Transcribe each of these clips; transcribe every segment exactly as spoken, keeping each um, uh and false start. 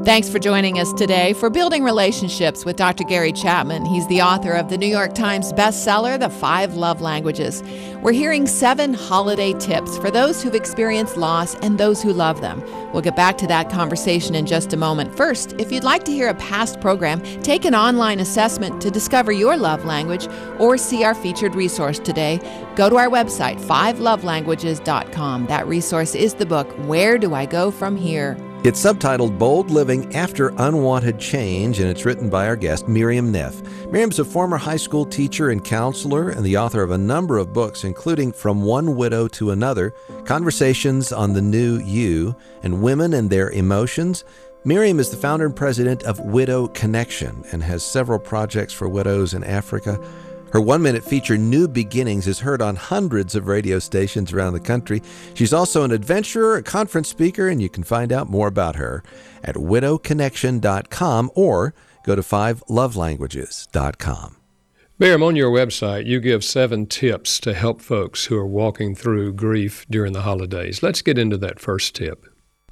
Thanks for joining us today for Building Relationships with Doctor Gary Chapman. He's the author of the New York Times bestseller, The Five Love Languages. We're hearing seven holiday tips for those who've experienced loss and those who love them. We'll get back to that conversation in just a moment. First, if you'd like to hear a past program, take an online assessment to discover your love language or see our featured resource today, go to our website, five love languages dot com. That resource is the book, Where Do I Go From Here? It's subtitled Bold Living After Unwanted Change, and it's written by our guest, Miriam Neff. Miriam's a former high school teacher and counselor and the author of a number of books, including From One Widow to Another, Conversations on the New You, and Women and Their Emotions. Miriam is the founder and president of Widow Connection and has several projects for widows in Africa. Her one-minute feature, New Beginnings, is heard on hundreds of radio stations around the country. She's also an adventurer, a conference speaker, and you can find out more about her at widow connection dot com or go to five love languages dot com. Miriam, on your website, you give seven tips to help folks who are walking through grief during the holidays. Let's get into that first tip.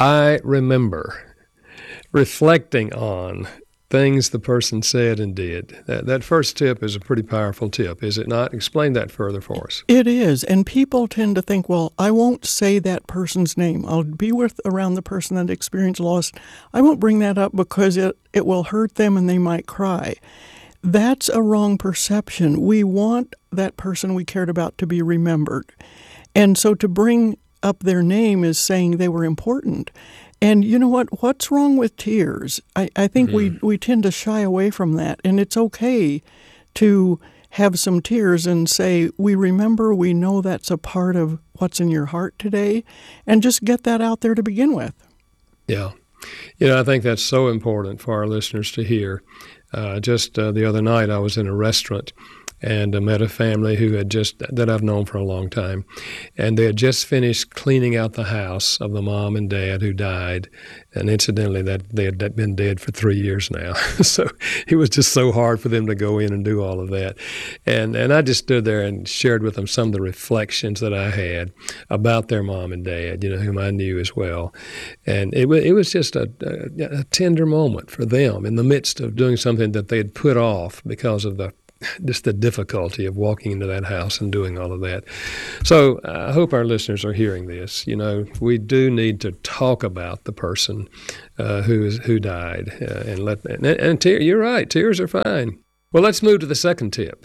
I remember reflecting on things the person said and did. That, that first tip is a pretty powerful tip, is it not? Explain that further for us. It is, and people tend to think, well, I won't say that person's name. I'll be with around the person that experienced loss. I won't bring that up because it, it will hurt them and they might cry. That's a wrong perception. We want that person we cared about to be remembered. And so to bring up their name is saying they were important. And you know what? What's wrong with tears? I, I think mm-hmm. we, we tend to shy away from that. And it's okay to have some tears and say, we remember, we know that's a part of what's in your heart today, and just get that out there to begin with. Yeah. You know, I think that's so important for our listeners to hear. Uh, just uh, the other night, I was in a restaurant and I met a family who had just, that I've known for a long time, and they had just finished cleaning out the house of the mom and dad who died, and incidentally, that they had been dead for three years now. So it was just so hard for them to go in and do all of that. And and I just stood there and shared with them some of the reflections that I had about their mom and dad, you know, whom I knew as well. And it, it was just a, a, a tender moment for them in the midst of doing something that they had put off because of the just the difficulty of walking into that house and doing all of that. So I hope our listeners are hearing this. You know, we do need to talk about the person uh, who is who died, uh, and let and, and te- you're right, tears are fine. Well, let's move to the second tip.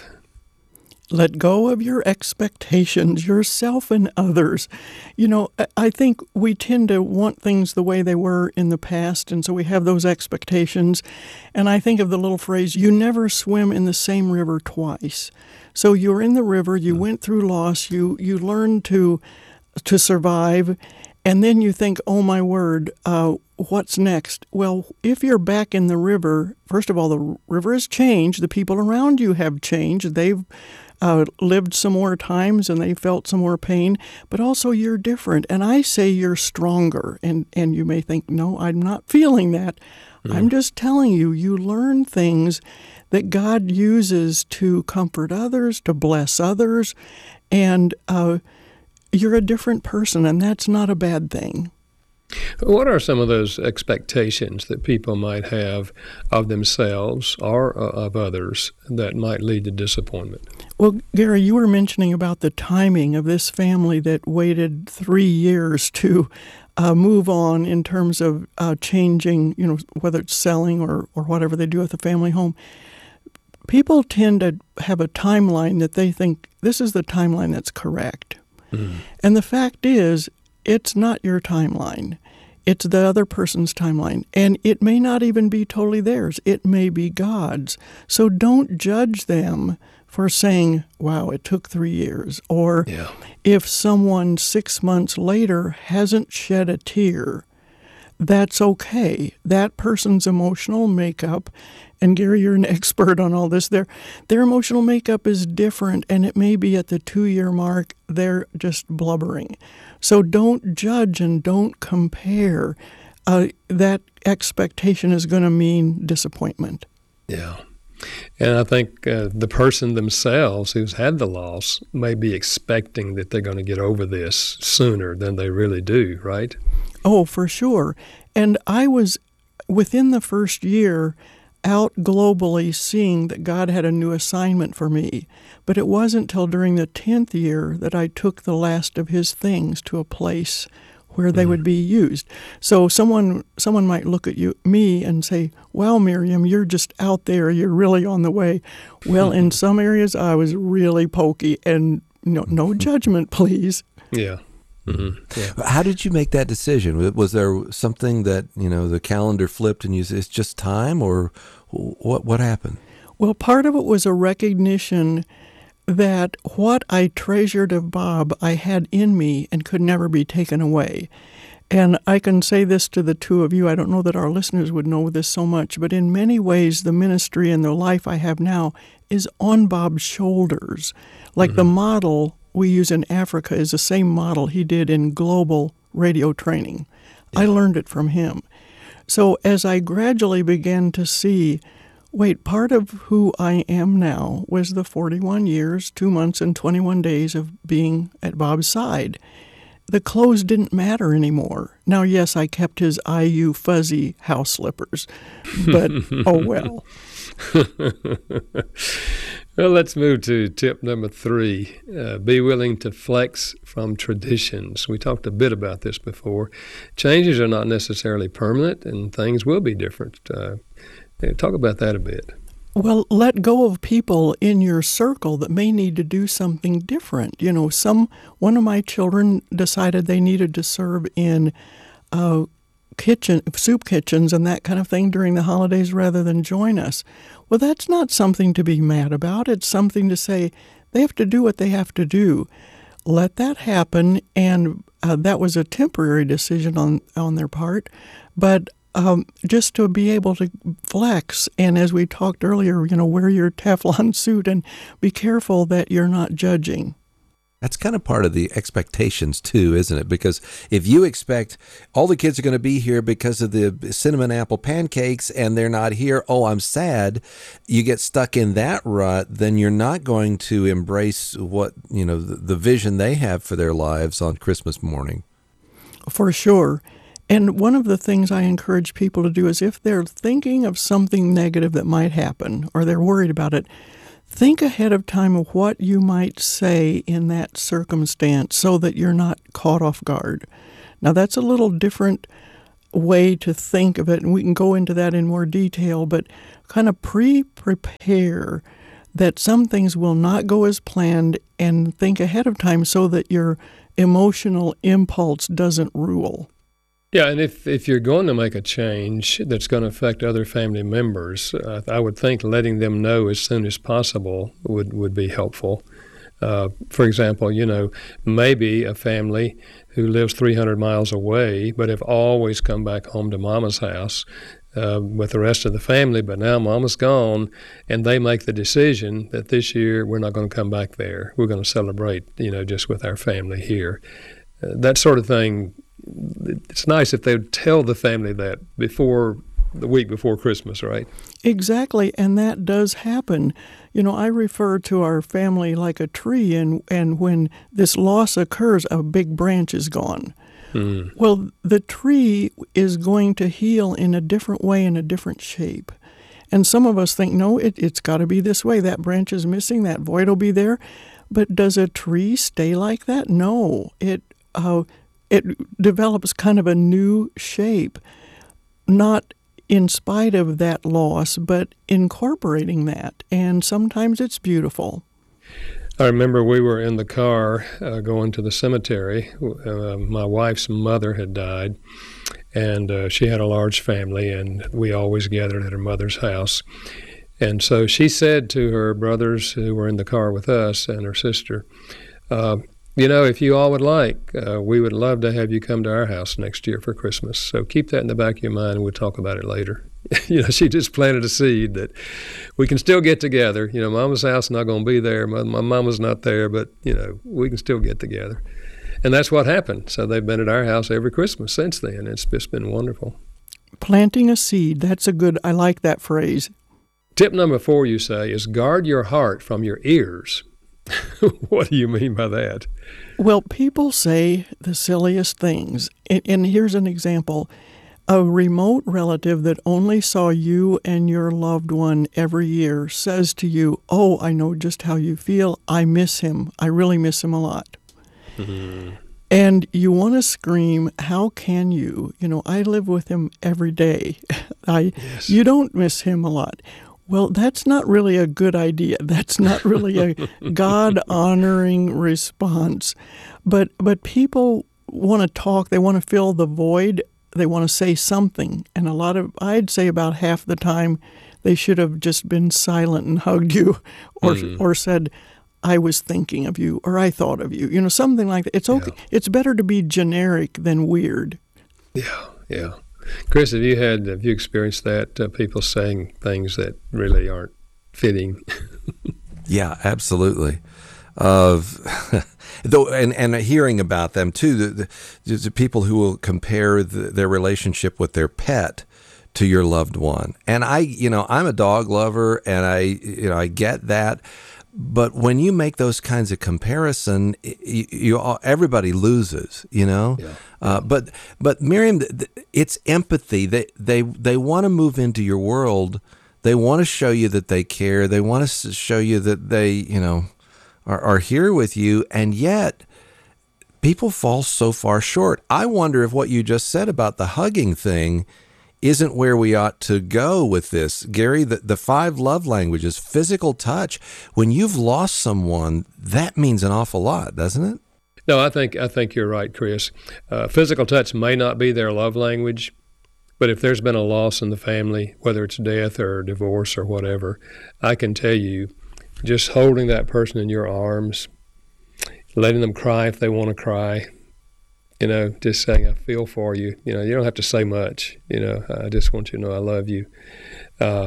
Let go of your expectations, yourself and others. You know, I think we tend to want things the way they were in the past, and so we have those expectations. And I think of the little phrase, you never swim in the same river twice. So you're in the river, you went through loss, you, you learned to, to survive, and then you think, oh my word, uh, what's next? Well, if you're back in the river, first of all, the river has changed. The people around you have changed. They've Uh, lived some more times and they felt some more pain, but also you're different. And I say you're stronger. And, and you may think, no, I'm not feeling that. Mm. I'm just telling you, you learn things that God uses to comfort others, to bless others, and uh, you're a different person, and that's not a bad thing. What are some of those expectations that people might have of themselves or uh, of others that might lead to disappointment? Well, Gary, you were mentioning about the timing of this family that waited three years to uh, move on in terms of uh, changing, you know, whether it's selling or, or whatever they do at the family home. People tend to have a timeline that they think this is the timeline that's correct. Mm. And the fact is, it's not your timeline. It's the other person's timeline. And it may not even be totally theirs. It may be God's. So don't judge them for saying, wow, it took three years. Or yeah. if someone six months later hasn't shed a tear, that's okay. That person's emotional makeup, and Gary, you're an expert on all this, their, their emotional makeup is different, and it may be at the two-year mark, they're just blubbering. So don't judge and don't compare. Uh, that expectation is going to mean disappointment. Yeah. And I think uh, the person themselves who's had the loss may be expecting that they're going to get over this sooner than they really do, right? Oh, for sure. And I was within the first year, out globally seeing that God had a new assignment for me. But it wasn't till during the tenth year that I took the last of his things to a place where they mm-hmm. would be used. So someone someone might look at you, me and say, "Well, Miriam, you're just out there. You're really on the way." Well, in some areas, I was really pokey, and no, no judgment, please. Yeah. Mm-hmm. Yeah. How did you make that decision? Was there something that, you know, the calendar flipped and you said, it's just time, or what, what happened? Well, part of it was a recognition that what I treasured of Bob I had in me and could never be taken away. And I can say this to the two of you. I don't know that our listeners would know this so much, but in many ways, the ministry and the life I have now is on Bob's shoulders. Like mm-hmm. the model we use in Africa is the same model he did in global radio training. Yeah. I learned it from him. So as I gradually began to see, wait, part of who I am now was the forty-one years, two months, and twenty-one days of being at Bob's side. The clothes didn't matter anymore. Now, yes, I kept his I U fuzzy house slippers, but oh well. Well, let's move to tip number three. Uh, be willing to flex from traditions. We talked a bit about this before. Changes are not necessarily permanent, and things will be different. Uh, talk about that a bit. Well, let go of people in your circle that may need to do something different. You know, some one of my children decided they needed to serve in uh, kitchen, soup kitchens and that kind of thing during the holidays rather than join us. Well, that's not something to be mad about. It's something to say they have to do what they have to do. Let that happen, and uh, that was a temporary decision on, on their part, but Um, just to be able to flex, and as we talked earlier, you know, wear your Teflon suit and be careful that you're not judging. That's kind of part of the expectations too, isn't it? Because if you expect all the kids are going to be here because of the cinnamon apple pancakes and they're not here, oh, I'm sad, you get stuck in that rut, then you're not going to embrace what, you know, the, the vision they have for their lives on Christmas morning. For sure. And one of the things I encourage people to do is if they're thinking of something negative that might happen or they're worried about it, think ahead of time of what you might say in that circumstance so that you're not caught off guard. Now, that's a little different way to think of it, and we can go into that in more detail, but kind of pre-prepare that some things will not go as planned and think ahead of time so that your emotional impulse doesn't rule. Yeah, and if, if you're going to make a change that's going to affect other family members, uh, I would think letting them know as soon as possible would, would be helpful. Uh, for example, you know, maybe a family who lives three hundred miles away but have always come back home to Mama's house uh, with the rest of the family, but now Mama's gone, and they make the decision that this year we're not going to come back there. We're going to celebrate, you know, just with our family here. Uh, that sort of thing. It's nice if they would tell the family that before the week before Christmas, right? Exactly, and that does happen. You know, I refer to our family like a tree, and, and when this loss occurs, a big branch is gone. Mm. Well, the tree is going to heal in a different way, in a different shape. And some of us think, no, it, it's got to be this way. That branch is missing, that void will be there. But does a tree stay like that? No, it uh, it develops kind of a new shape, not in spite of that loss, but incorporating that. And sometimes it's beautiful. I remember we were in the car uh, going to the cemetery. Uh, my wife's mother had died, and uh, she had a large family, and we always gathered at her mother's house. And so she said to her brothers who were in the car with us and her sister, uh, you know, if you all would like, uh, we would love to have you come to our house next year for Christmas. So keep that in the back of your mind, and we'll talk about it later. You know, she just planted a seed that we can still get together. You know, Mama's house is not going to be there. My, my Mama's not there, but, you know, we can still get together. And that's what happened. So they've been at our house every Christmas since then. It's just been wonderful. Planting a seed, that's a good, I like that phrase. Tip number four, you say, is guard your heart from your ears. What do you mean by that? Well, people say the silliest things. And, and here's an example. A remote relative that only saw you and your loved one every year says to you, "Oh, I know just how you feel. I miss him. I really miss him a lot." Mm-hmm. And you want to scream, "How can you? You know, I live with him every day. I, yes. You don't miss him a lot." Well, that's not really a good idea. That's not really a God-honoring response. But but people want to talk. They want to fill the void. They want to say something. And a lot of, I'd say about half the time, they should have just been silent and hugged you or mm. or said, "I was thinking of you," or "I thought of you." You know, something like that. It's okay. Yeah. It's better to be generic than weird. Yeah, yeah. Chris, have you had, have you experienced that, uh, people saying things that really aren't fitting? Yeah, absolutely. Of though, and, and hearing about them too, the, the, the people who will compare the, their relationship with their pet to your loved one. And I, you know, I'm a dog lover, and I, you know, I get that. But when you make those kinds of comparison, you, you all, everybody loses, you know. Yeah. Uh, but but Miriam, it's empathy. They they they want to move into your world. They want to show you that they care. They want to show you that they, you know, are, are here with you. And yet, people fall so far short. I wonder if what you just said about the hugging thing isn't where we ought to go with this. Gary, the, the five love languages, physical touch, when you've lost someone, that means an awful lot, doesn't it? No, I think I think you're right, Chris. Uh, physical touch may not be their love language, but if there's been a loss in the family, whether it's death or divorce or whatever, I can tell you, just holding that person in your arms, letting them cry if they want to cry, you know, just saying, "I feel for you." You know, you don't have to say much. You know, "I just want you to know I love you." Uh,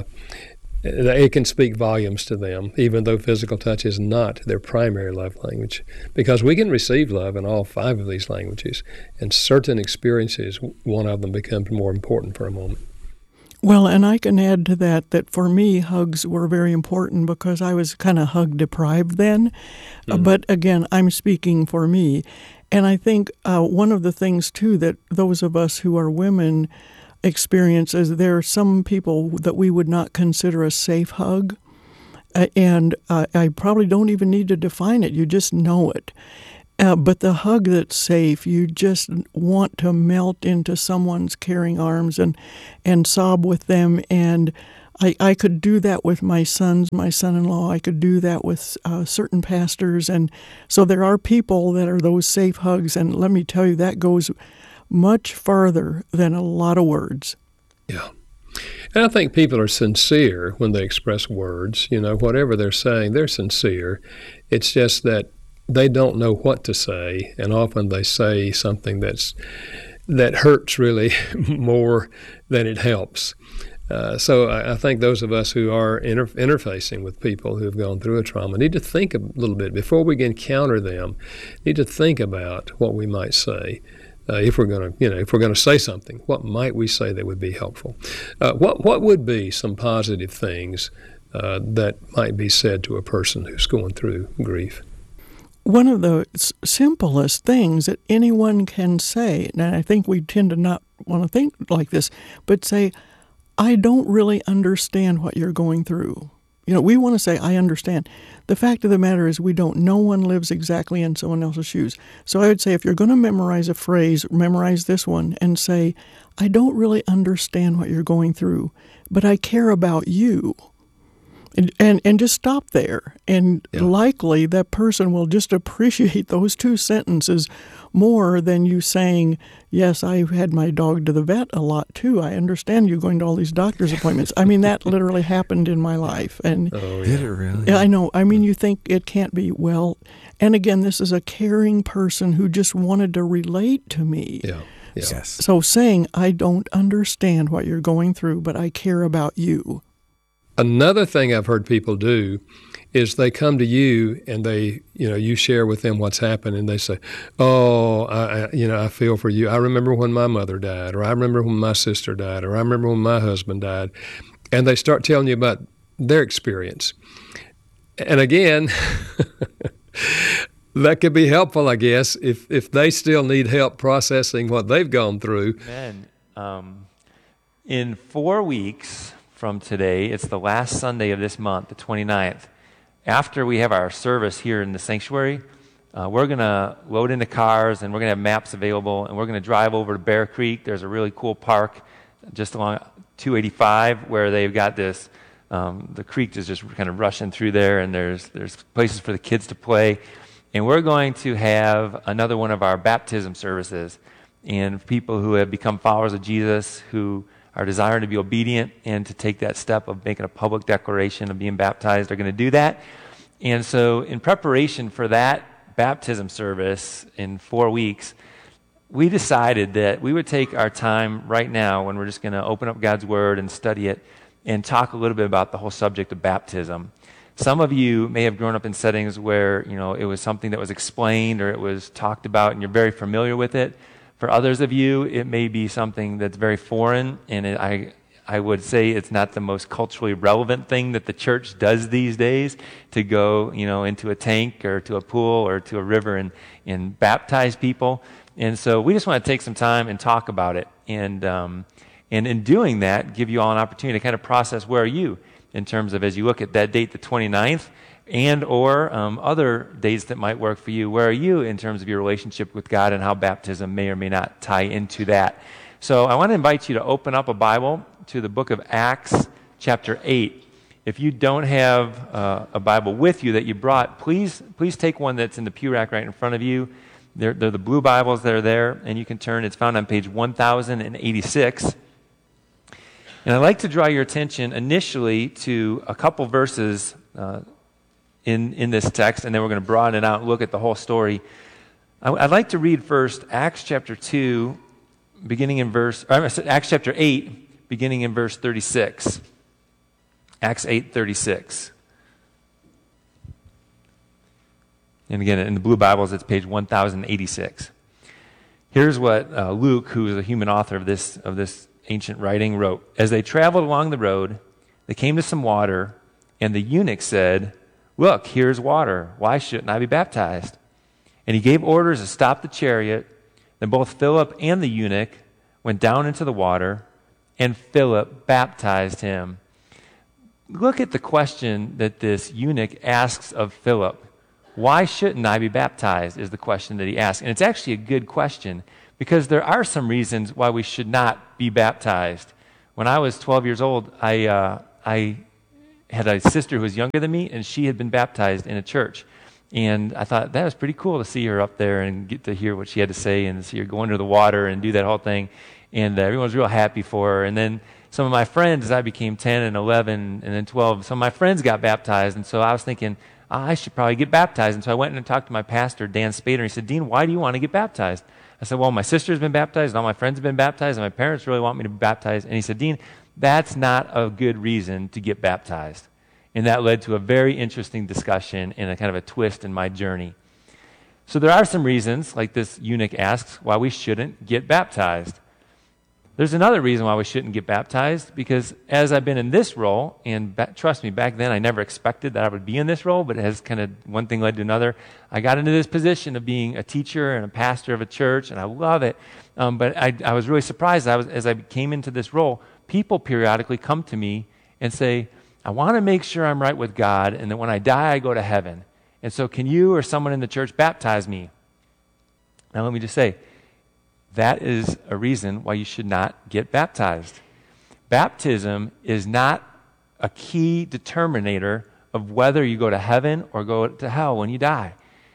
it can speak volumes to them, even though physical touch is not their primary love language, because we can receive love in all five of these languages, and certain experiences, one of them becomes more important for a moment. Well, and I can add to that that for me, hugs were very important because I was kind of hug deprived then. Mm-hmm. Uh, but again, I'm speaking for me. And I think uh, one of the things, too, that those of us who are women experience is there are some people that we would not consider a safe hug. Uh, and uh, I probably don't even need to define it. You just know it. Uh, but the hug that's safe, you just want to melt into someone's caring arms and, and sob with them. And I, I could do that with my sons, my son-in-law. I could do that with uh, certain pastors. And so there are people that are those safe hugs. And let me tell you, that goes much farther than a lot of words. Yeah. And I think people are sincere when they express words. You know, whatever they're saying, they're sincere. It's just that they don't know what to say, and often they say something that's that hurts really more than it helps. Uh, so I, I think those of us who are inter- interfacing with people who have gone through a trauma need to think a little bit before we encounter them. Need to think about what we might say. Uh, if we're going to, you know, if we're going to say something, what might we say that would be helpful? Uh, what what would be some positive things uh, that might be said to a person who's going through grief? One of the s- simplest things that anyone can say, and I think we tend to not want to think like this, but say, "I don't really understand what you're going through." You know, we want to say, "I understand." The fact of the matter is we don't. No one lives exactly in someone else's shoes. So I would say if you're going to memorize a phrase, memorize this one and say, "I don't really understand what you're going through, but I care about you." And, and and just stop there. And yeah. likely that person will just appreciate those two sentences more than you saying, "Yes, I had my dog to the vet a lot too. I understand you going to all these doctor's appointments." I mean, that literally happened in my life. And oh, yeah. Did it really? Yeah, I know. I mean, you think it can't be. Well, and again, this is a caring person who just wanted to relate to me. Yeah. Yeah. Yes. So saying, "I don't understand what you're going through, but I care about you." Another thing I've heard people do is they come to you and they, you know, you share with them what's happened and they say, "Oh, I, I, you know, I feel for you. I remember when my mother died, or I remember when my sister died, or I remember when my husband died." And they start telling you about their experience. And again, that could be helpful, I guess, if, if they still need help processing what they've gone through. Amen. Um In four weeks from today, it's the last Sunday of this month, the twenty-ninth. After we have our service here in the sanctuary, uh, we're going to load into cars and we're going to have maps available and we're going to drive over to Bear Creek. There's a really cool park just along two eighty-five where they've got this, um, the creek is just kind of rushing through there, and there's there's places for the kids to play. And we're going to have another one of our baptism services. And people who have become followers of Jesus, who are desiring to be obedient and to take that step of making a public declaration of being baptized, are going to do that. And so in preparation for that baptism service in four weeks, we decided that we would take our time right now when we're just going to open up God's Word and study it and talk a little bit about the whole subject of baptism. Some of you may have grown up in settings where, you know, it was something that was explained or it was talked about and you're very familiar with it. For others of you, it may be something that's very foreign, and it, I I would say it's not the most culturally relevant thing that the church does these days, to go, you know, into a tank or to a pool or to a river and, and baptize people. And so we just want to take some time and talk about it. And um, and in doing that, give you all an opportunity to kind of process where are you in terms of, as you look at that date, the twenty-ninth, and or um, other dates that might work for you. Where are you in terms of your relationship with God and how baptism may or may not tie into that? So I want to invite you to open up a Bible to the book of Acts chapter eight. If you don't have uh, a Bible with you that you brought, please please take one that's in the pew rack right in front of you. They're, they're the blue Bibles that are there, and you can turn. It's found on page one thousand eighty-six. And I'd like to draw your attention initially to a couple verses uh, in, in this text, and then we're going to broaden it out and look at the whole story. I, I'd like to read first Acts chapter two, beginning in verse, or Acts chapter eight, beginning in verse thirty-six. Acts eight thirty-six. And again, in the blue Bibles, it's page one thousand eighty-six. Here's what uh, Luke, who is a human author of this of this ancient writing, wrote. As they traveled along the road, they came to some water, and the eunuch said, "Look, here's water. Why shouldn't I be baptized?" And he gave orders to stop the chariot. Then both Philip and the eunuch went down into the water, and Philip baptized him. Look at the question that this eunuch asks of Philip. Why shouldn't I be baptized is the question that he asks. And it's actually a good question, because there are some reasons why we should not be baptized. When I was twelve years old, I uh, I had a sister who was younger than me, and she had been baptized in a church. And I thought that was pretty cool to see her up there and get to hear what she had to say and see her go under the water and do that whole thing. And uh, everyone was real happy for her. And then some of my friends, as I became ten and eleven and then twelve, some of my friends got baptized. And so I was thinking, oh, I should probably get baptized. And so I went and talked to my pastor, Dan Spader, and he said, "Dean, why do you want to get baptized?" I said, "Well, my sister's been baptized, and all my friends have been baptized, and my parents really want me to be baptized." And he said, "Dean, that's not a good reason to get baptized." And that led to a very interesting discussion and a kind of a twist in my journey. So there are some reasons, like this eunuch asks, why we shouldn't get baptized. There's another reason why we shouldn't get baptized, because as I've been in this role, and ba- trust me, back then I never expected that I would be in this role, but it has kind of one thing led to another. I got into this position of being a teacher and a pastor of a church, and I love it. Um, but I, I was really surprised I was, as I came into this role, people periodically come to me and say, "I want to make sure I'm right with God, and that when I die, I go to heaven. And so can you or someone in the church baptize me?" Now let me just say, that is a reason why you should not get baptized. Baptism is not a key determinator of whether you go to heaven or go to hell when you die.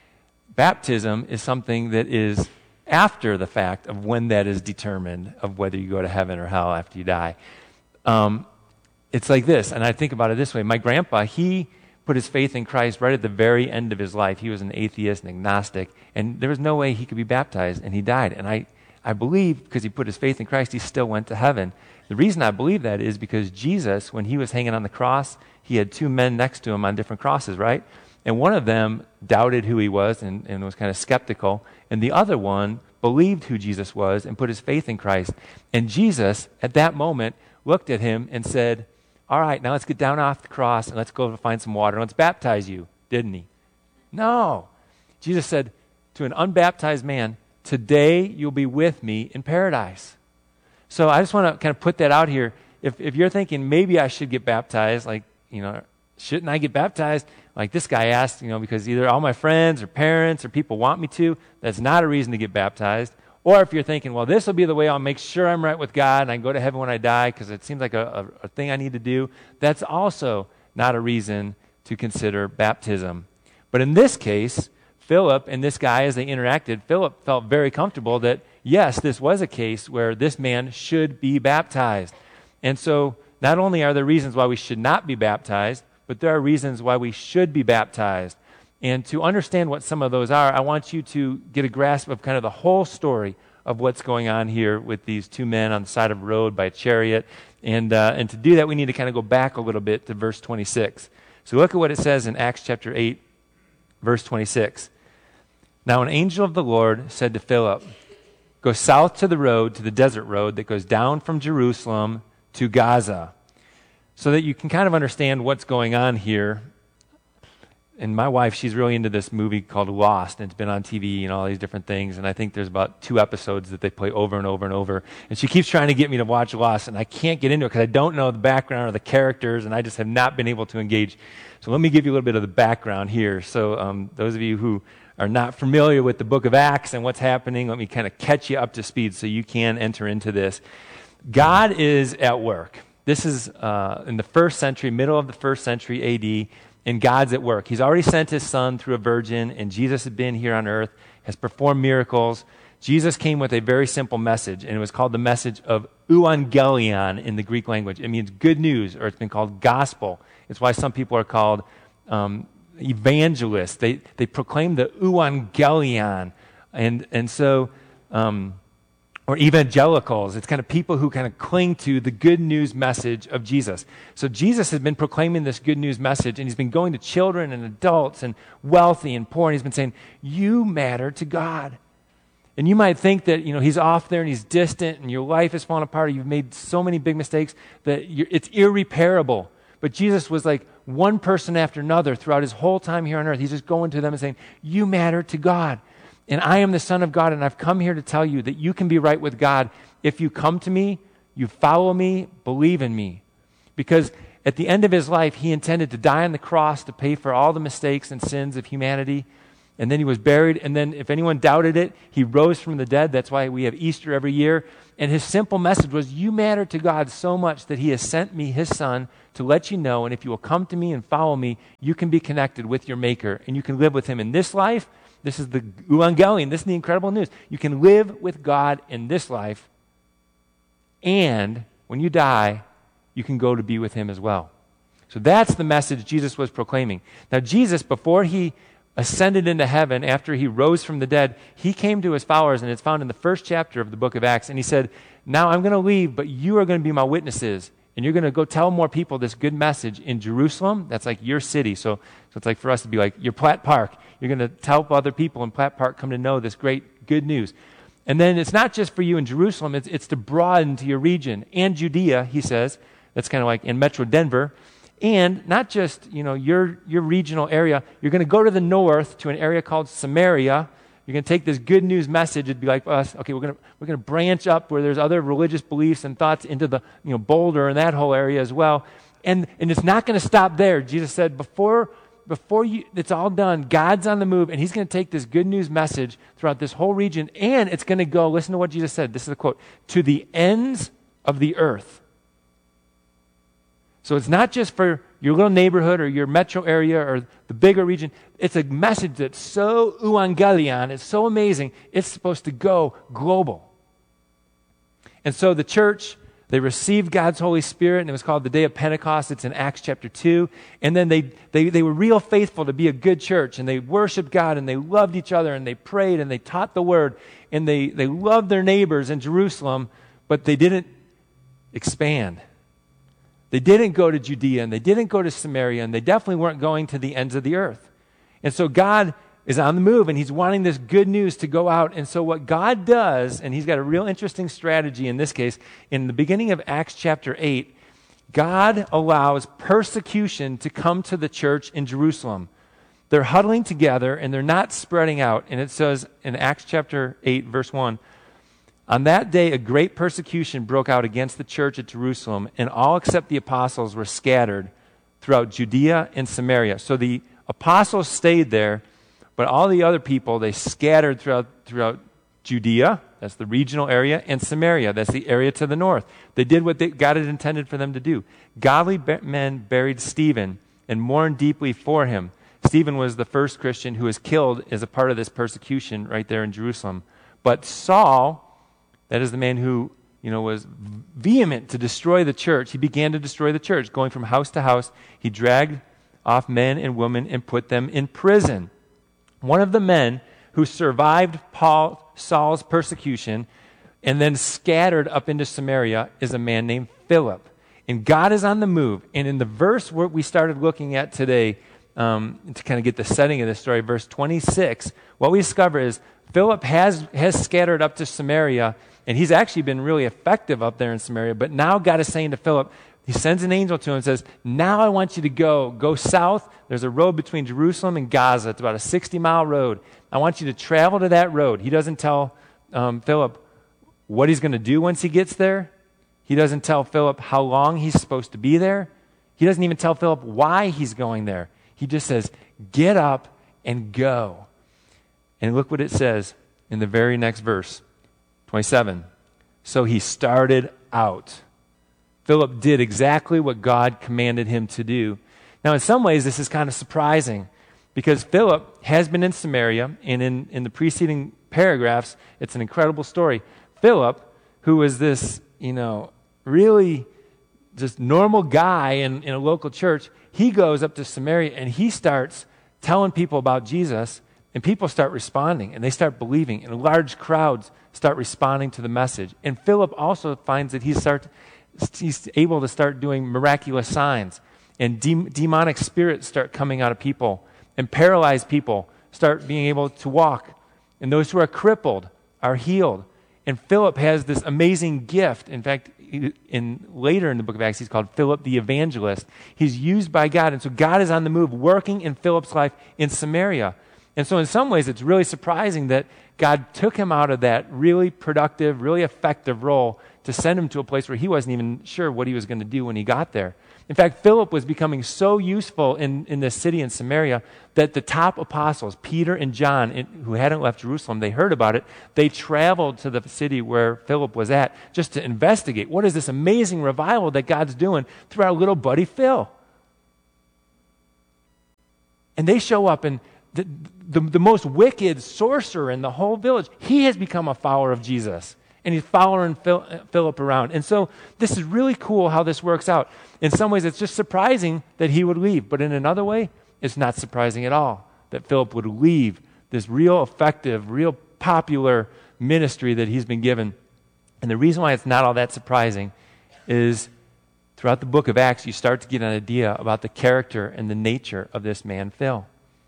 Baptism is something that is after the fact of when that is determined of whether you go to heaven or hell after you die. Um, it's like this, and I think about it this way. My grandpa, he put his faith in Christ right at the very end of his life. He was an atheist and agnostic, and there was no way he could be baptized, and he died. And I I believe because he put his faith in Christ, he still went to heaven. The reason I believe that is because Jesus, when he was hanging on the cross, he had two men next to him on different crosses, right? And one of them doubted who he was and, and was kind of skeptical. And the other one believed who Jesus was and put his faith in Christ. And Jesus, at that moment, looked at him and said, "All right, now let's get down off the cross and let's go find some water. Let's baptize you," didn't he? No. Jesus said to an unbaptized man, "Today you'll be with me in paradise." So I just want to kind of put that out here. If if you're thinking maybe I should get baptized, like, you know, shouldn't I get baptized? Like this guy asked, you know, because either all my friends or parents or people want me to, that's not a reason to get baptized. Or if you're thinking, well, this will be the way I'll make sure I'm right with God and I can go to heaven when I die because it seems like a, a, a thing I need to do, that's also not a reason to consider baptism. But in this case, Philip and this guy, as they interacted, Philip felt very comfortable that, yes, this was a case where this man should be baptized. And so not only are there reasons why we should not be baptized, but there are reasons why we should be baptized. And to understand what some of those are, I want you to get a grasp of kind of the whole story of what's going on here with these two men on the side of the road by a chariot. And, uh, and to do that, we need to kind of go back a little bit to verse twenty-six. So look at what it says in Acts chapter eight, verse twenty-six. Now an angel of the Lord said to Philip, go south to the road, to the desert road that goes down from Jerusalem to Gaza. So that you can kind of understand what's going on here. And my wife, she's really into this movie called Lost, and it's been on T V and all these different things, and I think there's about two episodes that they play over and over and over, and she keeps trying to get me to watch Lost, and I can't get into it because I don't know the background or the characters, and I just have not been able to engage. So let me give you a little bit of the background here. So um, those of you who are not familiar with the book of Acts and what's happening, let me kind of catch you up to speed so you can enter into this. God is at work. This is uh, in the first century, middle of the first century A D, and God's at work. He's already sent his son through a virgin, and Jesus has been here on earth, has performed miracles. Jesus came with a very simple message, and it was called the message of euangelion in the Greek language. It means good news, or it's been called gospel. It's why some people are called um, evangelists. They they proclaim the euangelion, and and so. Um, Or evangelicals. It's kind of people who kind of cling to the good news message of Jesus. So Jesus has been proclaiming this good news message, and he's been going to children and adults and wealthy and poor, and he's been saying, you matter to God. And you might think that, you know, he's off there and he's distant and your life is falling apart, or you've made so many big mistakes that you're, it's irreparable. But Jesus was like one person after another throughout his whole time here on earth. He's just going to them and saying, you matter to God. And I am the Son of God, and I've come here to tell you that you can be right with God if you come to me, you follow me, believe in me. Because at the end of his life, he intended to die on the cross to pay for all the mistakes and sins of humanity. And then he was buried, and then if anyone doubted it, he rose from the dead. That's why we have Easter every year. And his simple message was, you matter to God so much that he has sent me his son to let you know, and if you will come to me and follow me, you can be connected with your Maker, and you can live with him in this life. This is the euangelion. This is the incredible news. You can live with God in this life, and when you die, you can go to be with him as well. So that's the message Jesus was proclaiming. Now, Jesus, before he ascended into heaven, after he rose from the dead, he came to his followers, and it's found in the first chapter of the book of Acts, and he said, now I'm going to leave, but you are going to be my witnesses, and you're going to go tell more people this good message in Jerusalem. That's like your city. So, so it's like for us to be like your Platt Park. You're going to help other people in Platt Park come to know this great good news. And then it's not just for you in Jerusalem. It's, it's to broaden to your region and Judea, he says. That's kind of like in Metro Denver. And not just, you know, your, your regional area. You're going to go to the north to an area called Samaria. You're going to take this good news message. It'd be like us. Okay, we're going to we're going to branch up where there's other religious beliefs and thoughts into the, you know, Boulder and that whole area as well. And and it's not going to stop there. Jesus said before before you it's all done, God's on the move, and he's going to take this good news message throughout this whole region, and it's going to go. Listen to what Jesus said. This is a quote: to the ends of the earth. So it's not just for your little neighborhood or your metro area or the bigger region. It's a message that's so euangelion, it's so amazing, it's supposed to go global. And so the church, they received God's Holy Spirit, and it was called the Day of Pentecost. It's in Acts chapter two. And then they, they, they were real faithful to be a good church, and they worshiped God, and they loved each other, and they prayed, and they taught the word, and they, they loved their neighbors in Jerusalem, but they didn't expand. They didn't go to Judea, and they didn't go to Samaria, and they definitely weren't going to the ends of the earth. And so God is on the move, and he's wanting this good news to go out. And so what God does, and he's got a real interesting strategy in this case, in the beginning of Acts chapter eight, God allows persecution to come to the church in Jerusalem. They're huddling together, and they're not spreading out. And it says in Acts chapter eight, verse one, On that day, a great persecution broke out against the church at Jerusalem, and all except the apostles were scattered throughout Judea and Samaria. So the apostles stayed there, but all the other people, they scattered throughout, throughout Judea, that's the regional area, and Samaria, that's the area to the north. They did what they, God had intended for them to do. Godly men buried Stephen and mourned deeply for him. Stephen was the first Christian who was killed as a part of this persecution right there in Jerusalem. But Saul, that is the man who, you know, was vehement to destroy the church. He began to destroy the church, going from house to house. He dragged off men and women and put them in prison. One of the men who survived Paul, Saul's persecution and then scattered up into Samaria is a man named Philip. And God is on the move. And in the verse where we started looking at today, um, to kind of get the setting of the story, verse twenty-six, what we discover is Philip has, has scattered up to Samaria, and he's actually been really effective up there in Samaria. But now God is saying to Philip, he sends an angel to him and says, now I want you to go. Go south. There's a road between Jerusalem and Gaza. It's about a sixty-mile road. I want you to travel to that road. He doesn't tell um, Philip what he's going to do once he gets there. He doesn't tell Philip how long he's supposed to be there. He doesn't even tell Philip why he's going there. He just says, get up and go. And look what it says in the very next verse, twenty-seven. So he started out. Philip did exactly what God commanded him to do. Now, in some ways, this is kind of surprising because Philip has been in Samaria, and in, in the preceding paragraphs, it's an incredible story. Philip, who was this, you know, really just normal guy in, in a local church, he goes up to Samaria and he starts telling people about Jesus, and people start responding, and they start believing, and large crowds start responding to the message. And Philip also finds that he start, he's able to start doing miraculous signs, and de- demonic spirits start coming out of people, and paralyzed people start being able to walk, and those who are crippled are healed. And Philip has this amazing gift. In fact, in later in the book of Acts, he's called Philip the Evangelist. He's used by God, and so God is on the move, working in Philip's life in Samaria. And so in some ways, it's really surprising that God took him out of that really productive, really effective role to send him to a place where he wasn't even sure what he was going to do when he got there. In fact, Philip was becoming so useful in, in this city in Samaria that the top apostles, Peter and John, in, who hadn't left Jerusalem, they heard about it. They traveled to the city where Philip was at just to investigate. What is this amazing revival that God's doing through our little buddy Phil? And they show up, and the, the, the most wicked sorcerer in the whole village, he has become a follower of Jesus. And he's following Phil, Philip around. And so this is really cool how this works out. In some ways, it's just surprising that he would leave. But in another way, it's not surprising at all that Philip would leave this real effective, real popular ministry that he's been given. And the reason why it's not all that surprising is throughout the book of Acts, you start to get an idea about the character and the nature of this man, Phil.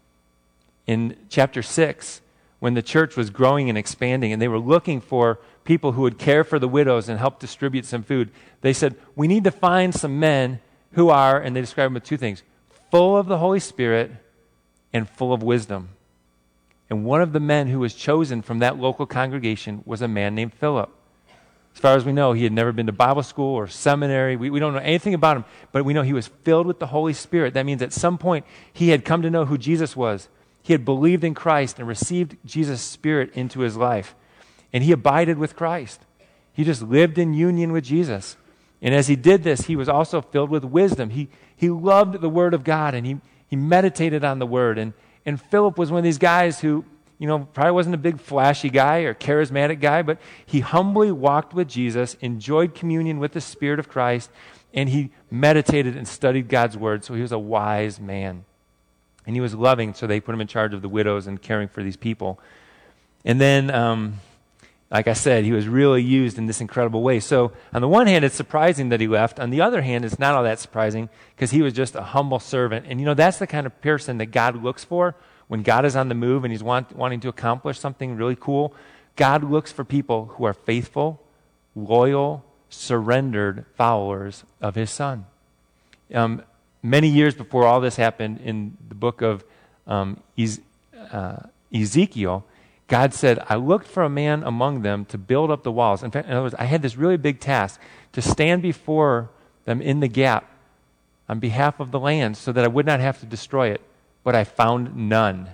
In chapter six, when the church was growing and expanding and they were looking for people who would care for the widows and help distribute some food, they said, we need to find some men who are, and they describe them with two things, full of the Holy Spirit and full of wisdom. And one of the men who was chosen from that local congregation was a man named Philip. As far as we know, he had never been to Bible school or seminary. We, we don't know anything about him, but we know he was filled with the Holy Spirit. That means at some point he had come to know who Jesus was. He had believed in Christ and received Jesus' Spirit into his life. And he abided with Christ. He just lived in union with Jesus. And as he did this, he was also filled with wisdom. He he loved the Word of God, and he, he meditated on the Word. And, and Philip was one of these guys who, you know, probably wasn't a big flashy guy or charismatic guy, but he humbly walked with Jesus, enjoyed communion with the Spirit of Christ, and he meditated and studied God's Word. So he was a wise man. And he was loving, so they put him in charge of the widows and caring for these people. And then, um, like I said, he was really used in this incredible way. So on the one hand, it's surprising that he left. On the other hand, it's not all that surprising because he was just a humble servant. And you know, that's the kind of person that God looks for when God is on the move and he's want, wanting to accomplish something really cool. God looks for people who are faithful, loyal, surrendered followers of his Son. Um, many years before all this happened, in the book of um, Ez- uh, Ezekiel, God said, I looked for a man among them to build up the walls. In fact, in other words, I had this really big task to stand before them in the gap on behalf of the land so that I would not have to destroy it, but I found none.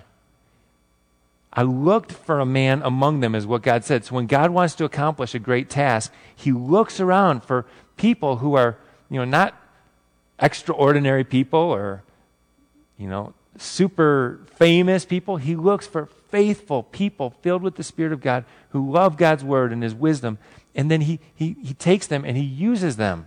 I looked for a man among them is what God said. So when God wants to accomplish a great task, he looks around for people who are, you know, not extraordinary people or, you know, super famous people. He looks for faithful people filled with the Spirit of God who love God's word and his wisdom. And then he he he takes them and he uses them.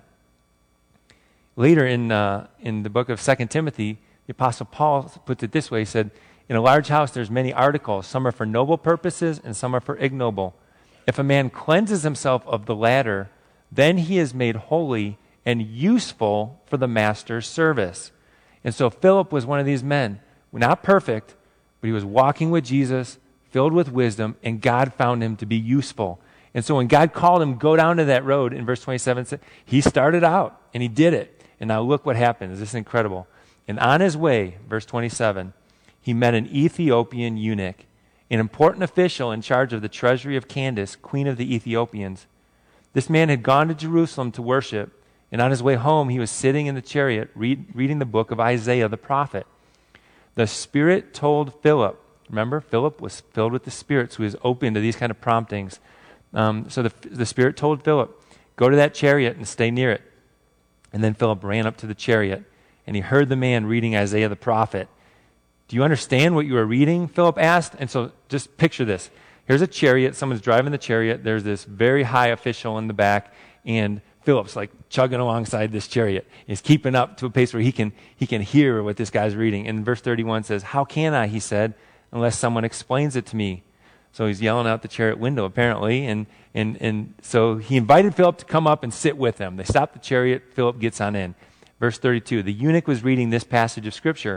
Later in uh, in the book of Second Timothy, the Apostle Paul puts it this way. He said, in a large house there's many articles. Some are for noble purposes and some are for ignoble. If a man cleanses himself of the latter, then he is made holy and useful for the master's service. And so Philip was one of these men, not perfect, but he was walking with Jesus, filled with wisdom, and God found him to be useful. And so when God called him, go down to that road, in verse twenty-seven, he started out, and he did it. And now look what happened. Is this incredible? And on his way, verse twenty-seven, he met an Ethiopian eunuch, an important official in charge of the treasury of Candace, queen of the Ethiopians. This man had gone to Jerusalem to worship, and on his way home, he was sitting in the chariot read, reading the book of Isaiah the prophet. The Spirit told Philip, remember, Philip was filled with the Spirit, so he was open to these kind of promptings. Um, so the, the Spirit told Philip, go to that chariot and stay near it. And then Philip ran up to the chariot, and he heard the man reading Isaiah the prophet. Do you understand what you are reading? Philip asked. And so just picture this. Here's a chariot. Someone's driving the chariot. There's this very high official in the back, and Philip's like chugging alongside this chariot. He's keeping up to a pace where he can he can hear what this guy's reading. And verse thirty-one says, how can I, he said, unless someone explains it to me? So he's yelling out the chariot window, apparently. And, and, and so he invited Philip to come up and sit with him. They stop the chariot. Philip gets on in. Verse thirty-two, the eunuch was reading this passage of Scripture.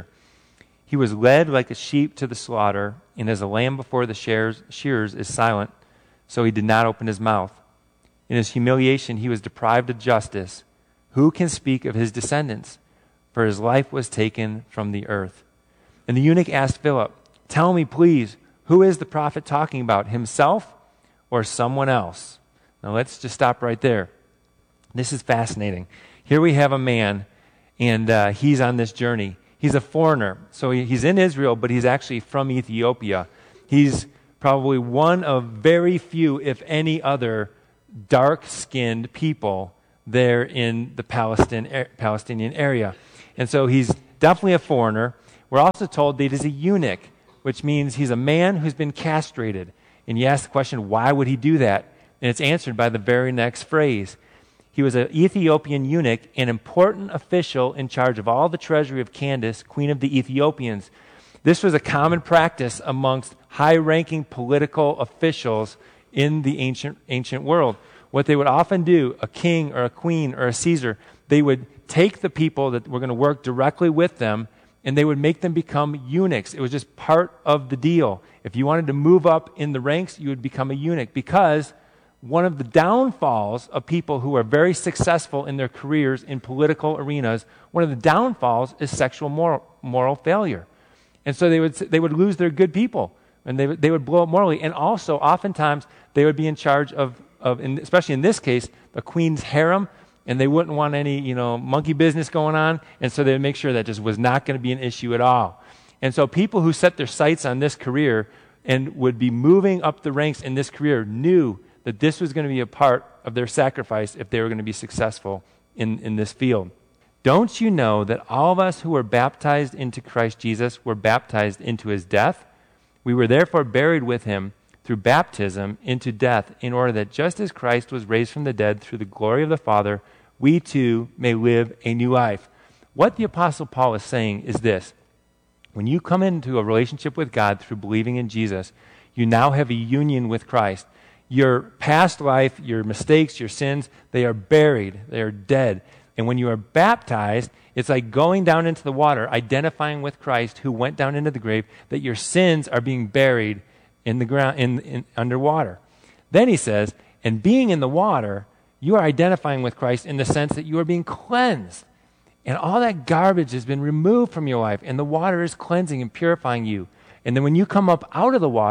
He was led like a sheep to the slaughter, and as a lamb before the shears, shears is silent, so he did not open his mouth. In his humiliation, he was deprived of justice. Who can speak of his descendants? For his life was taken from the earth. And the eunuch asked Philip, tell me, please, who is the prophet talking about, himself or someone else? Now let's just stop right there. This is fascinating. Here we have a man, and uh, he's on this journey. He's a foreigner. So he, he's in Israel, but he's actually from Ethiopia. He's probably one of very few, if any other, dark-skinned people there in the Palestine, Palestinian area. And so he's definitely a foreigner. We're also told that he's a eunuch, which means he's a man who's been castrated. And you ask the question, why would he do that? And it's answered by the very next phrase. He was an Ethiopian eunuch, an important official in charge of all the treasury of Candace, queen of the Ethiopians. This was a common practice amongst high-ranking political officials in the ancient ancient world. What they would often do, a king or a queen or a Caesar, they would take the people that were going to work directly with them, and they would make them become eunuchs. It was just part of the deal. If you wanted to move up in the ranks, you would become a eunuch, because one of the downfalls of people who are very successful in their careers in political arenas, one of the downfalls is sexual moral, moral failure. And so they would they would lose their good people, and they would, they would blow up morally. And also, oftentimes, they would be in charge of, of in, especially in this case, the queen's harem, and they wouldn't want any, you know, monkey business going on, and so they would make sure that just was not going to be an issue at all. And so people who set their sights on this career and would be moving up the ranks in this career knew that this was going to be a part of their sacrifice if they were going to be successful in, in this field. Don't you know that all of us who were baptized into Christ Jesus were baptized into his death? We were therefore buried with him through baptism into death, in order that just as Christ was raised from the dead through the glory of the Father, we too may live a new life. What the Apostle Paul is saying is this: when you come into a relationship with God through believing in Jesus, you now have a union with Christ. Your past life, your mistakes, your sins, they are buried. They are dead. And when you are baptized, it's like going down into the water, identifying with Christ who went down into the grave, that your sins are being buried in the ground, in, in underwater. Then he says, and being in the water, you are identifying with Christ in the sense that you are being cleansed. And all that garbage has been removed from your life, and the water is cleansing and purifying you. And then when you come up out of the water,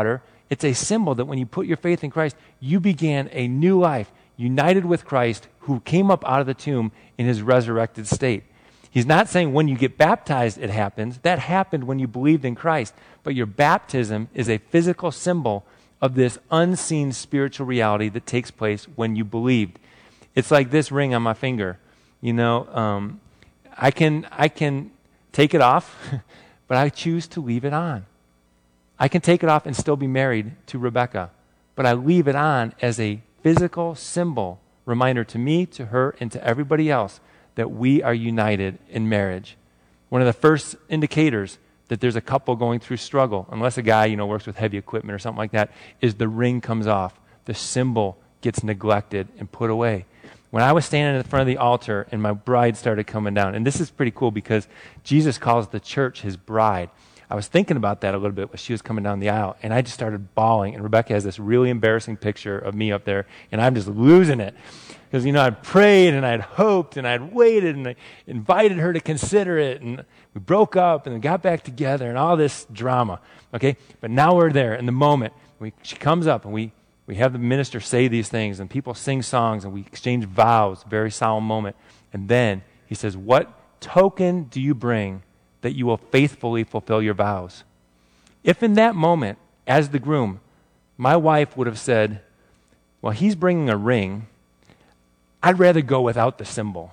It's a symbol that when you put your faith in Christ, you began a new life, united with Christ, who came up out of the tomb in his resurrected state. He's not saying when you get baptized it happens. That happened when you believed in Christ. But your baptism is a physical symbol of this unseen spiritual reality that takes place when you believed. It's like this ring on my finger. You know, um, I can I can take it off, but I choose to leave it on. I can take it off and still be married to Rebecca, but I leave it on as a physical symbol, reminder to me, to her, and to everybody else that we are united in marriage. One of the first indicators that there's a couple going through struggle, unless a guy, you know, works with heavy equipment or something like that, is the ring comes off. The symbol gets neglected and put away. When I was standing in front of the altar and my bride started coming down, and this is pretty cool because Jesus calls the church his bride. I was thinking about that a little bit when she was coming down the aisle, and I just started bawling. And Rebecca has this really embarrassing picture of me up there, and I'm just losing it. Because, you know, I'd prayed, and I'd hoped, and I'd waited, and I invited her to consider it, and we broke up, and we got back together, and all this drama, okay? But now we're there in the moment. We, she comes up, and we, we have the minister say these things, and people sing songs, and we exchange vows, very solemn moment. And then he says, what token do you bring that you will faithfully fulfill your vows? If in that moment, as the groom, my wife would have said, well, he's bringing a ring, I'd rather go without the symbol,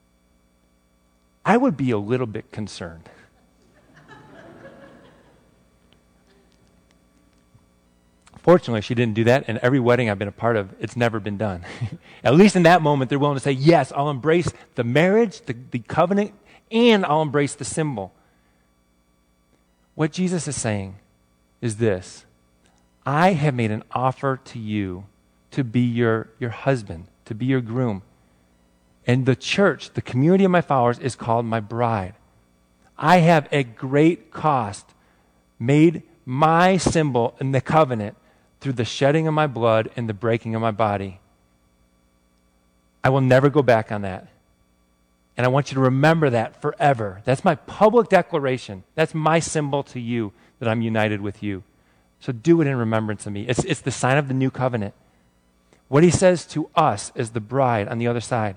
I would be a little bit concerned. Fortunately, she didn't do that, and every wedding I've been a part of, it's never been done. At least in that moment, they're willing to say, yes, I'll embrace the marriage, the, the covenant, and I'll embrace the symbol. What Jesus is saying is this: I have made an offer to you to be your, your husband, to be your groom. And the church, the community of my followers, is called my bride. I have at great cost made my symbol in the covenant through the shedding of my blood and the breaking of my body. I will never go back on that. And I want you to remember that forever. That's my public declaration. That's my symbol to you, that I'm united with you. So do it in remembrance of me. It's, it's the sign of the new covenant. What he says to us as the bride on the other side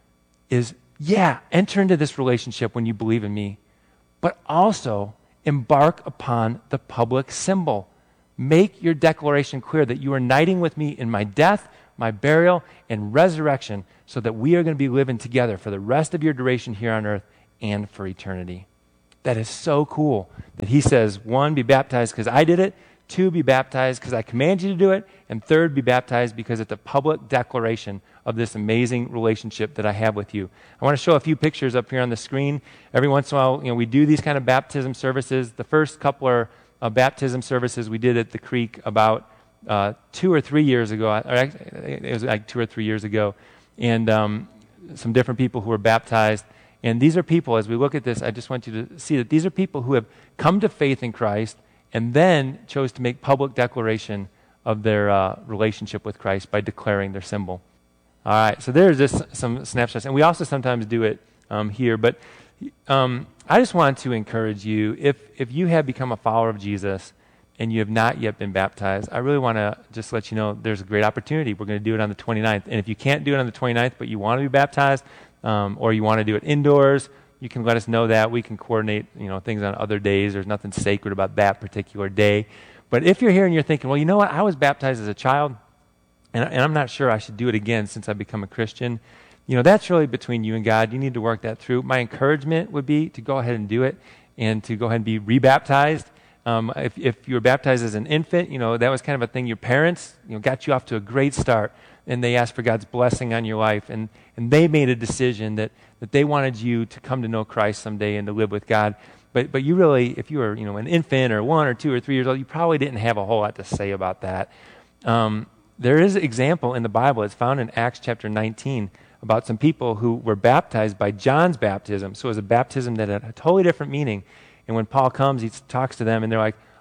is, yeah, enter into this relationship when you believe in me, but also embark upon the public symbol. Make your declaration clear that you are uniting with me in my death, my burial, and resurrection, so that we are going to be living together for the rest of your duration here on earth and for eternity. That is so cool that he says, one, be baptized because I did it, two, be baptized because I command you to do it, and third, be baptized because it's a public declaration of this amazing relationship that I have with you. I want to show a few pictures up here on the screen. Every once in a while, you know, we do these kind of baptism services. The first couple are uh, baptism services we did at the Creek about uh, two or three years ago. Or actually, it was like two or three years ago. And um, some different people who were baptized. And these are people, as we look at this, I just want you to see that these are people who have come to faith in Christ and then chose to make public declaration of their uh, relationship with Christ by declaring their symbol. All right, so there's just some snapshots. And we also sometimes do it um, here. But um, I just want to encourage you, if, if you have become a follower of Jesus and you have not yet been baptized, I really want to just let you know there's a great opportunity. We're going to do it on the twenty-ninth. And if you can't do it on the twenty-ninth, but you want to be baptized, um, or you want to do it indoors, you can let us know that. We can coordinate, you know, things on other days. There's nothing sacred about that particular day. But if you're here and you're thinking, well, you know what, I was baptized as a child, and, and I'm not sure I should do it again since I've become a Christian, you know, that's really between you and God. You need to work that through. My encouragement would be to go ahead and do it and to go ahead and be rebaptized. Um, if, if you were baptized as an infant, you know, that was kind of a thing. Your parents, you know, got you off to a great start, and they asked for God's blessing on your life, and, and they made a decision that, that they wanted you to come to know Christ someday and to live with God. But but you really, if you were, you know, an infant or one or two or three years old, you probably didn't have a whole lot to say about that. Um, there is an example in the Bible. It's found in Acts chapter nineteen about some people who were baptized by John's baptism. So it was a baptism that had a totally different meaning. And when Paul comes, he talks to them, and they're like,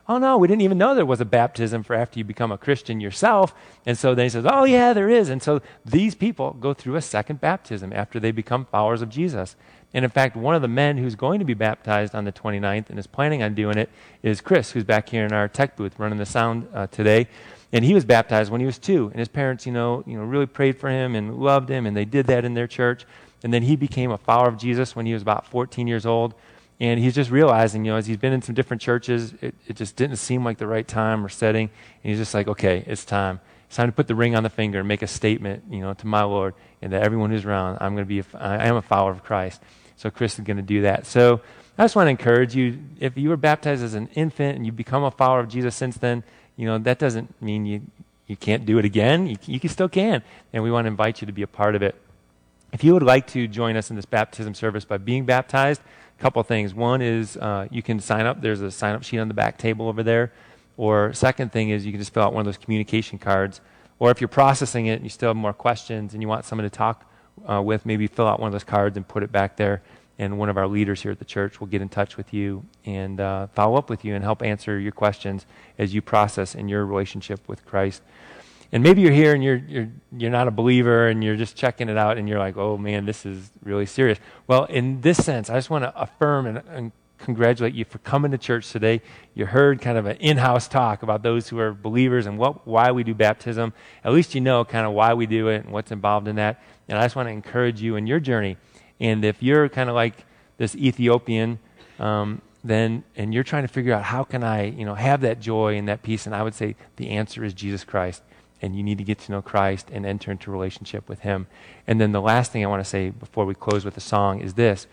oh no, we didn't even know there was a baptism for after you become a Christian yourself. And so then he says, oh yeah, there is. And so these people go through a second baptism after they become followers of Jesus. And in fact, one of the men who's going to be baptized on the twenty-ninth and is planning on doing it is Chris, who's back here in our tech booth running the sound uh, today. And he was baptized when he was two. And his parents, you know, you know, really prayed for him and loved him, and they did that in their church. And then he became a follower of Jesus when he was about fourteen years old. And he's just realizing, you know, as he's been in some different churches, it, it just didn't seem like the right time or setting. And he's just like, okay, it's time. It's time to put the ring on the finger and make a statement, you know, to my Lord and to everyone who's around. I'm going to be, a, I am a follower of Christ. So Chris is going to do that. So I just want to encourage you, if you were baptized as an infant and you become a follower of Jesus since then, you know, that doesn't mean you, you can't do it again. You, you can still can. And we want to invite you to be a part of it. If you would like to join us in this baptism service by being baptized, a couple of things. One is uh, you can sign up. There's a sign-up sheet on the back table over there. Or second thing is you can just fill out one of those communication cards. Or if you're processing it and you still have more questions and you want someone to talk uh, with, maybe fill out one of those cards and put it back there. And one of our leaders here at the church will get in touch with you and uh, follow up with you and help answer your questions as you process in your relationship with Christ. And maybe you're here and you're you're you're not a believer and you're just checking it out and you're like, oh man, this is really serious. Well, in this sense, I just want to affirm and, and congratulate you for coming to church today. You heard kind of an in-house talk about those who are believers and what why we do baptism. At least you know kind of why we do it and what's involved in that. And I just want to encourage you in your journey. And if you're kind of like this Ethiopian, um, then and you're trying to figure out how can I, you know, have that joy and that peace, and I would say the answer is Jesus Christ. And you need to get to know Christ and enter into a relationship with him. And then the last thing I want to say before we close with the song is this.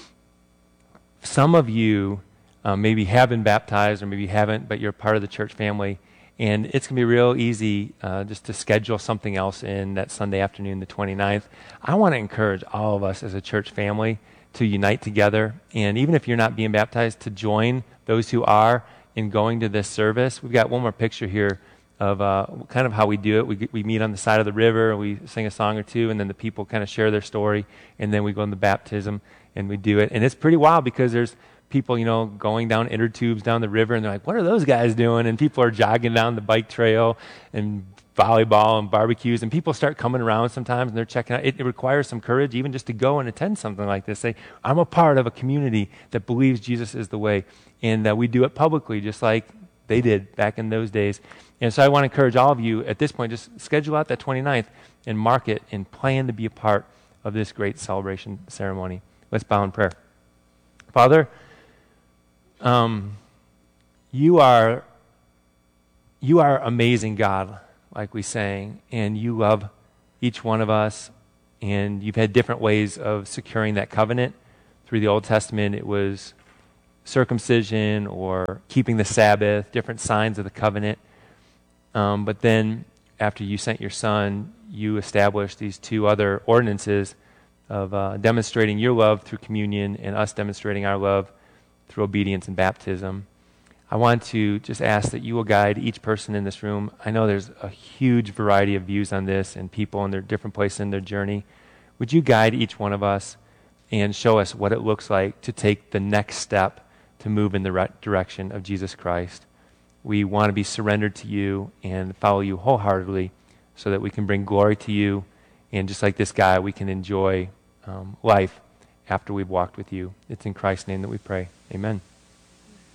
Some of you uh, maybe have been baptized or maybe you haven't, but you're part of the church family. And it's going to be real easy uh, just to schedule something else in that Sunday afternoon, the twenty-ninth. I want to encourage all of us as a church family to unite together. And even if you're not being baptized, to join those who are in going to this service. We've got one more picture here of uh, kind of how we do it. We we meet on the side of the river, we sing a song or two, and then the people kind of share their story, and then we go in the baptism, and we do it. And it's pretty wild because there's people, you know, going down inner tubes down the river, and they're like, what are those guys doing? And people are jogging down the bike trail, and volleyball and barbecues, and people start coming around sometimes, and they're checking out. It, it requires some courage even just to go and attend something like this. Say, I'm a part of a community that believes Jesus is the way, and uh, we do it publicly just like they did back in those days. And so I want to encourage all of you at this point, just schedule out that twenty-ninth and mark it and plan to be a part of this great celebration ceremony. Let's bow in prayer. Father, um, you are you are amazing, God, like we sang, and you love each one of us, and you've had different ways of securing that covenant. Through the Old Testament, it was circumcision or keeping the Sabbath, different signs of the covenant. Um, but then after you sent your son, you established these two other ordinances of uh, demonstrating your love through communion and us demonstrating our love through obedience and baptism. I want to just ask that you will guide each person in this room. I know there's a huge variety of views on this and people in their different places in their journey. Would you guide each one of us and show us what it looks like to take the next step to move in the right direction of Jesus Christ? We want to be surrendered to you and follow you wholeheartedly so that we can bring glory to you. And just like this guy, we can enjoy um, life after we've walked with you. It's in Christ's name that we pray. Amen.